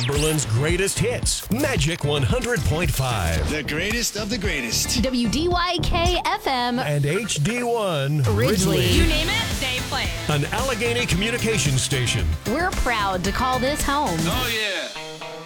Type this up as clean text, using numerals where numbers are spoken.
Cumberland's greatest hits, Magic 100.5. The greatest of the greatest. WDYK FM. And HD1 Ridgely. You name it, they play it. An Allegheny communication station. We're proud to call this home. Oh, yeah.